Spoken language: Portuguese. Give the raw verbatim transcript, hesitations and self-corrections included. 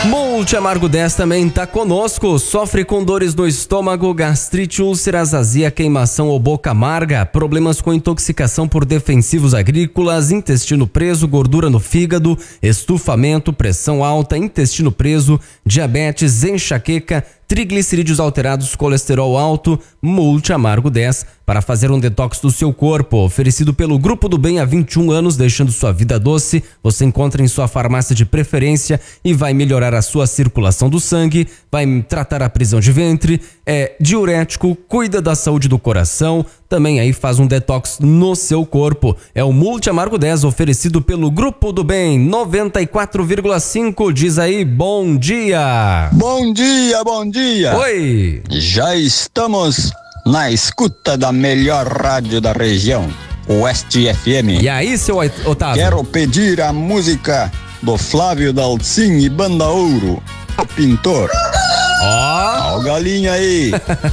Multi Amargo dez também tá conosco. Sofre com dores no estômago, gastrite, úlceras, azia, queimação ou boca amarga, problemas com intoxicação por defensivos agrícolas, intestino preso, gordura no fígado, estufamento, pressão alta, intestino preso, diabetes, enxaqueca, triglicerídeos alterados, colesterol alto. Multi Amargo dez para fazer um detox do seu corpo, oferecido pelo Grupo do Bem há vinte e um anos, deixando sua vida doce. Você encontra em sua farmácia de preferência e vai melhorar a sua circulação do sangue, vai tratar a prisão de ventre, é diurético, cuida da saúde do coração, também aí faz um detox no seu corpo. É o Multi Amargo dez, oferecido pelo Grupo do Bem noventa e quatro vírgula cinco. Diz aí, bom dia. Bom dia, bom dia. Oi. Já estamos na escuta da melhor rádio da região, Oeste F M. E aí, seu Otávio? Quero pedir a música do Flávio Dalcin e Banda Ouro, o Pintor. Ó. Ó o galinho aí.